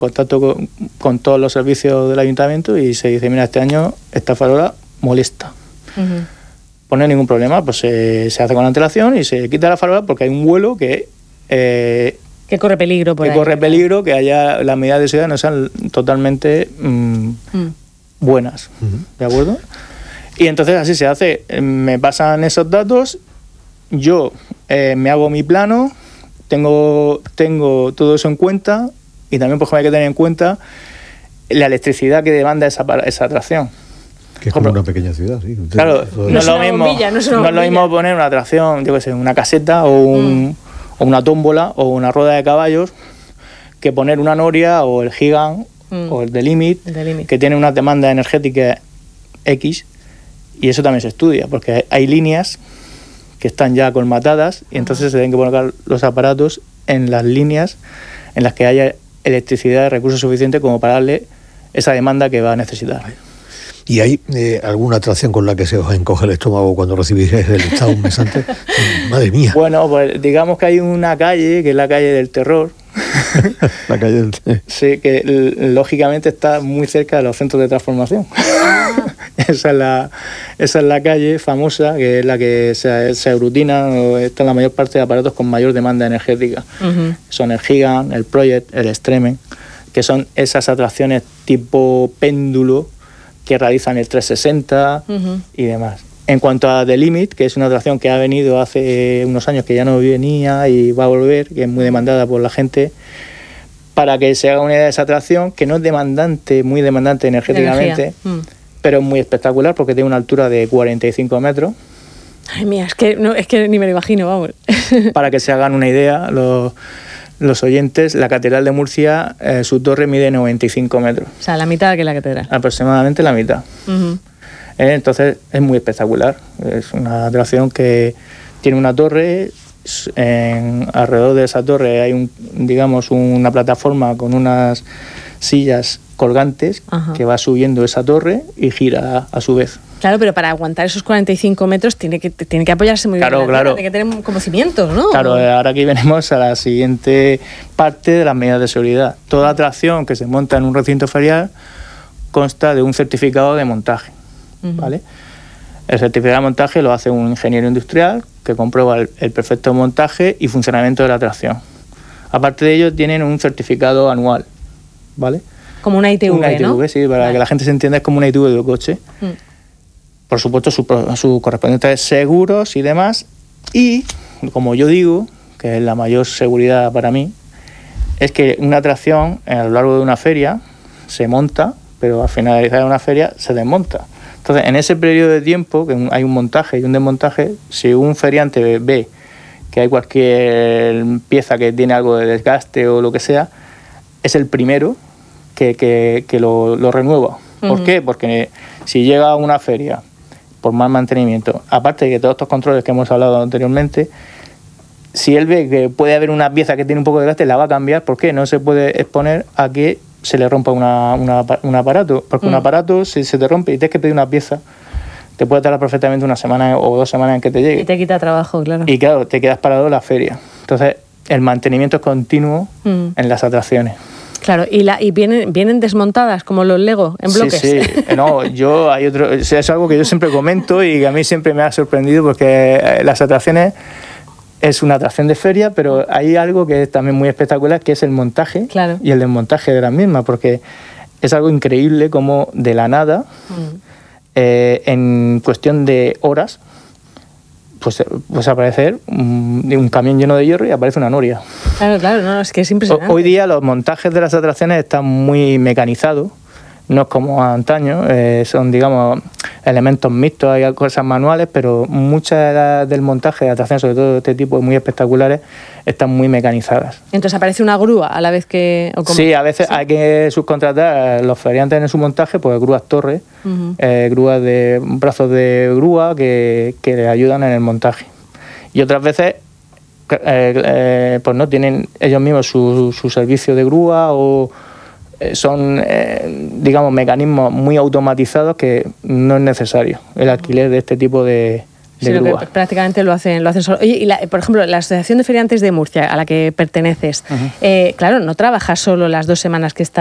contacto con todos los servicios del ayuntamiento y se dice, mira, este año esta farola molesta. Pues no hay ningún problema, pues se hace con antelación y se quita la farola porque hay un vuelo que corre peligro por ahí. Corre peligro, que haya las medidas de seguridad no sean totalmente buenas, ¿de acuerdo? Y entonces así se hace, me pasan esos datos, yo me hago mi plano, tengo todo eso en cuenta y también pues hay que tener en cuenta la electricidad que demanda esa atracción. Que es como una pequeña ciudad, sí. Claro, no es lo mismo poner una atracción, yo qué sé, una caseta o una tómbola o una rueda de caballos que poner una noria o el Gigant o el The Limit, que tiene una demanda energética X, y eso también se estudia, porque hay líneas que están ya colmatadas y entonces se tienen que colocar los aparatos en las líneas en las que haya electricidad de recursos suficientes como para darle esa demanda que va a necesitar. ¿Y hay alguna atracción con la que se os encoge el estómago cuando recibís el listado un mes antes? ¡Madre mía! Bueno, pues digamos que hay una calle, que es la calle del terror. La calle del terror. Sí, que lógicamente está muy cerca de los centros de transformación. Esa es la calle famosa, que es la que se aglutina, está en la mayor parte de aparatos con mayor demanda energética. Son el Gigant, el Project, el Extreme, que son esas atracciones tipo péndulo, que realizan el 360 y demás. En cuanto a The Limit, que es una atracción que ha venido hace unos años, que ya no venía y va a volver, que es muy demandada por la gente, para que se haga una idea de esa atracción, que no es muy demandante energéticamente, pero es muy espectacular porque tiene una altura de 45 metros. Ay, mía, es que ni me lo imagino, vamos. Para que se hagan una idea, los oyentes, la Catedral de Murcia, su torre mide 95 metros. O sea, la mitad que la catedral. Aproximadamente la mitad. Entonces es muy espectacular. Es una atracción que tiene una torre, alrededor de esa torre hay una plataforma con unas sillas colgantes que va subiendo esa torre y gira a su vez. Claro, pero para aguantar esos 45 metros tiene que apoyarse muy bien. Claro. Tiene que tener conocimientos, ¿no? Claro, ahora aquí venimos a la siguiente parte de las medidas de seguridad. Toda atracción que se monta en un recinto ferial consta de un certificado de montaje, ¿vale? El certificado de montaje lo hace un ingeniero industrial que comprueba el perfecto montaje y funcionamiento de la atracción. Aparte de ello, tienen un certificado anual, ¿vale? Como una ITV, una ITV, ¿no? Sí, para que la gente se entienda, es como una ITV de coche. Por supuesto, su correspondiente seguros y demás. Y, como yo digo, que es la mayor seguridad para mí, es que una atracción a lo largo de una feria se monta, pero al finalizar una feria se desmonta. Entonces, en ese periodo de tiempo, que hay un montaje y un desmontaje, si un feriante ve que hay cualquier pieza que tiene algo de desgaste o lo que sea, es el primero que lo renueva. ¿Por qué? Porque si llega a una feria por mal mantenimiento, aparte de que todos estos controles que hemos hablado anteriormente, si él ve que puede haber una pieza que tiene un poco de desgaste, la va a cambiar. ¿Por qué? No se puede exponer a que se le rompa un aparato, porque un aparato, si se te rompe y tienes que pedir una pieza, te puede tardar perfectamente una semana o 2 semanas en que te llegue. Y te quita trabajo, claro. Y claro, te quedas parado en la feria. Entonces, el mantenimiento es continuo en las atracciones. Claro, y vienen desmontadas como los Lego, en bloques. Sí. No, es algo que yo siempre comento y que a mí siempre me ha sorprendido, porque las atracciones es una atracción de feria, pero hay algo que es también muy espectacular, que es el montaje y el desmontaje de las mismas, porque es algo increíble como de la nada, en cuestión de horas, pues aparecer un camión lleno de hierro y aparece una noria. Claro, no, es que es impresionante. Hoy día los montajes de las atracciones están muy mecanizados, no es como antaño, son, digamos, elementos mixtos, hay cosas manuales, pero muchas del montaje de atracciones, sobre todo de este tipo, muy espectaculares, están muy mecanizadas. Entonces aparece una grúa a la vez que... Sí, a veces hay que subcontratar los feriantes en su montaje, pues grúas torres, grúas de brazos de grúa que le ayudan en el montaje. Y otras veces pues no tienen ellos mismos su servicio de grúa, o son, digamos, mecanismos muy automatizados que no es necesario el alquiler de este tipo de sino que prácticamente lo hacen solo. Oye, y por ejemplo, la Asociación de Feriantes de Murcia, a la que perteneces, claro, no trabajas solo las 2 semanas que estás